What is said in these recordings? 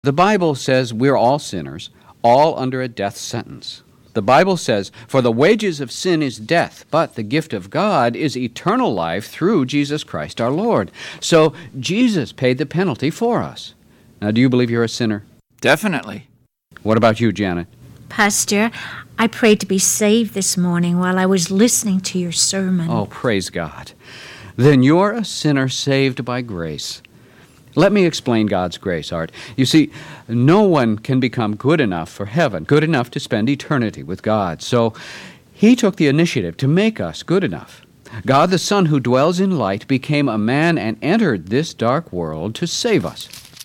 The Bible says we're all sinners, all under a death sentence. The Bible says, "For the wages of sin is death, but the gift of God is eternal life through Jesus Christ our Lord." So Jesus paid the penalty for us. Now, do you believe you're a sinner? Definitely. What about you, Janet? Pastor, I prayed to be saved this morning while I was listening to your sermon. Oh, praise God. Then you're a sinner saved by grace. Let me explain God's grace, Art. You see, no one can become good enough for heaven, good enough to spend eternity with God. So He took the initiative to make us good enough. God the Son, who dwells in light, became a man and entered this dark world to save us.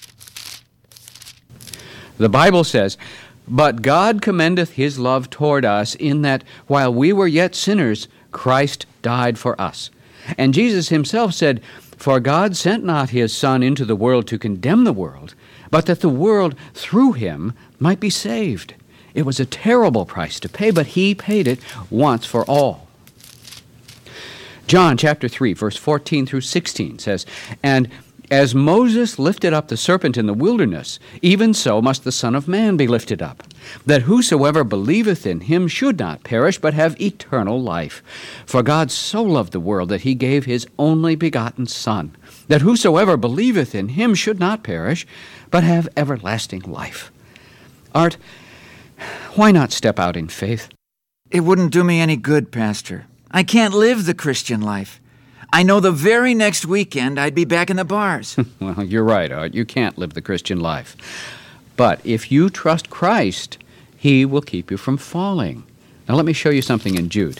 The Bible says, "But God commendeth His love toward us, in that while we were yet sinners, Christ died for us." And Jesus Himself said, "For God sent not His Son into the world to condemn the world, but that the world through Him might be saved." It was a terrible price to pay, but He paid it once for all. John chapter 3, verse 14 through 16 says, "And as Moses lifted up the serpent in the wilderness, even so must the Son of Man be lifted up, that whosoever believeth in Him should not perish, but have eternal life. For God so loved the world that He gave His only begotten Son, that whosoever believeth in Him should not perish, but have everlasting life." Art, why not step out in faith? It wouldn't do me any good, Pastor. I can't live the Christian life. I know the very next weekend I'd be back in the bars. Well, you're right, Art. You can't live the Christian life. But if you trust Christ, He will keep you from falling. Now let me show you something in Jude.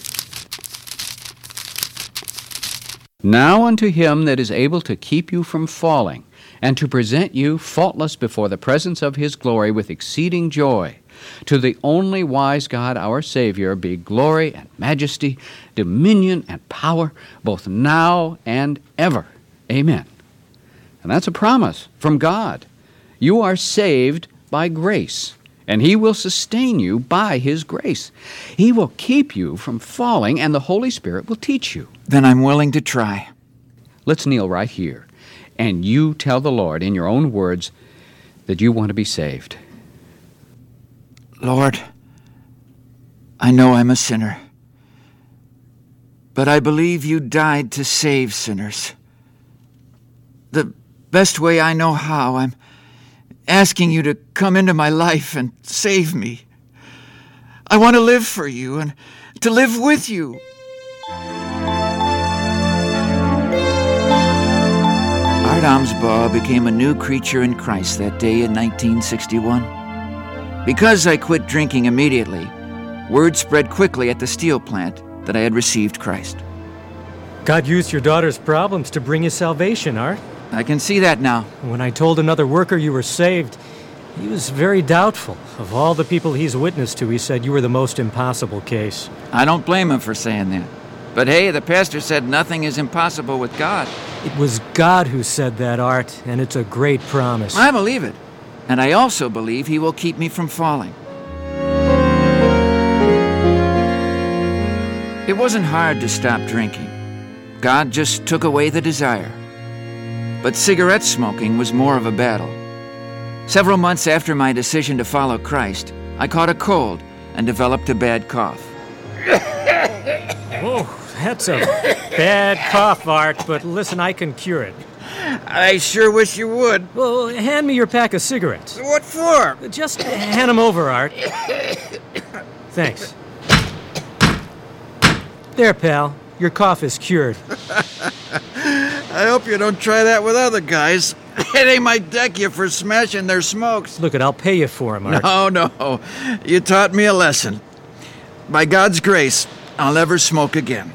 "Now unto Him that is able to keep you from falling, and to present you faultless before the presence of His glory with exceeding joy, to the only wise God our Savior be glory and majesty, dominion and power, both now and ever. Amen." And that's a promise from God. You are saved by grace, and He will sustain you by His grace. He will keep you from falling, and the Holy Spirit will teach you. Then I'm willing to try. Let's kneel right here, and you tell the Lord in your own words that you want to be saved. Lord, I know I'm a sinner, but I believe You died to save sinners. The best way I know how, I'm asking You to come into my life and save me. I want to live for You and to live with You. Art Amsbaugh became a new creature in Christ that day in 1961. Because I quit drinking immediately, word spread quickly at the steel plant that I had received Christ. God used your daughter's problems to bring you salvation, Art. I can see that now. When I told another worker you were saved, he was very doubtful. Of all the people he's witnessed to, he said you were the most impossible case. I don't blame him for saying that. But hey, the pastor said nothing is impossible with God. It was God who said that, Art, and it's a great promise. I believe it. And I also believe He will keep me from falling. It wasn't hard to stop drinking. God just took away the desire. But cigarette smoking was more of a battle. Several months after my decision to follow Christ, I caught a cold and developed a bad cough. Oh, that's a bad cough, Art, but listen, I can cure it. I sure wish you would. Well, hand me your pack of cigarettes. What for? Just hand them over, Art. Thanks. There, pal. Your cough is cured. I hope you don't try that with other guys. It ain't my deck you for smashing their smokes. Look, I'll pay you for them, Art. No. You taught me a lesson. By God's grace, I'll never smoke again.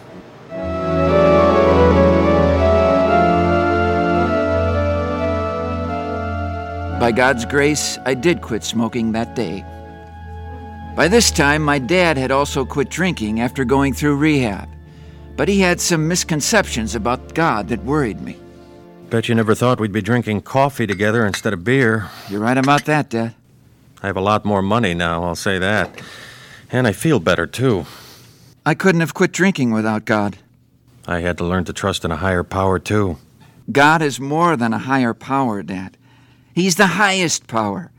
By God's grace, I did quit smoking that day. By this time, my dad had also quit drinking after going through rehab. But he had some misconceptions about God that worried me. Bet you never thought we'd be drinking coffee together instead of beer. You're right about that, Dad. I have a lot more money now, I'll say that. And I feel better, too. I couldn't have quit drinking without God. I had to learn to trust in a higher power, too. God is more than a higher power, Dad. He's the highest power.